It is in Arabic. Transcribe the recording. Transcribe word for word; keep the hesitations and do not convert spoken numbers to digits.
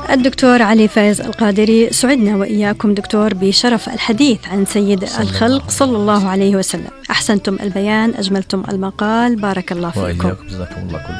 الدكتور علي فايز القادري. سعدنا وإياكم دكتور بشرف الحديث عن سيد الخلق صلى الله عليه وسلم. أحسنتم البيان، أجملتم المقال، بارك الله فيكم. وإياكم، جزاكم الله كل